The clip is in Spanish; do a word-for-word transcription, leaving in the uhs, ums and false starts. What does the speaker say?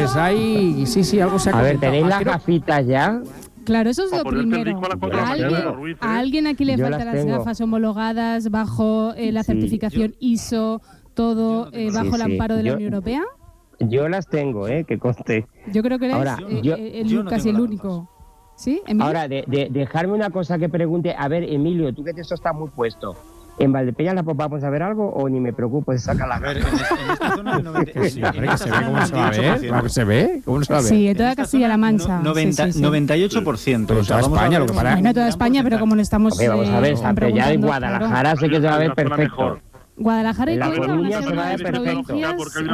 pues hay... Sí, sí, algo se ha A ver, comentado. ¿tenéis Ah, las creo- gafitas ya? Claro, eso es Pa' lo ponerte el primero. disco a las cuatro de la ¿A mañana, alguien, Ruiz, ¿eh? a alguien aquí le Yo faltan las las tengo. gafas homologadas bajo eh, la Sí, certificación I S O, todo eh, bajo Sí, el sí. amparo de la Yo- Unión Europea? Yo las tengo, ¿eh? Que conste. Yo creo que eres Ahora, eh, yo- eh, el, yo no casi tengo el las único. ¿Sí, Emilio? Ahora, de, de- dejarme una cosa que pregunte. A ver, Emilio, tú que esto está muy puesto. ¿En Valdepeñas la vamos a ver algo o ni me preocupo de sacar la A ver, en, es- en esta zona el noventa, sí, en Hombre, que esta se ve zona cómo el se va a ver. noventa y ocho por ciento. Claro que se ve. ¿Cómo no se va a ver? Sí, en toda En esta Castilla-La zona, Mancha. no- noventa, Sí, sí, sí. noventa y ocho por ciento. Pero O sea, toda vamos a España, ver lo que un para- Bueno, toda gran España, pero como le estamos Hombre, vamos a ver, eh, San Pellá y preguntando, Guadalajara claro. sé que se va a ver La zona perfecto. mejor. Guadalajara y En la Cuenca van a Coruña ser se va a una de ver las perfecto. provincias Porque hay una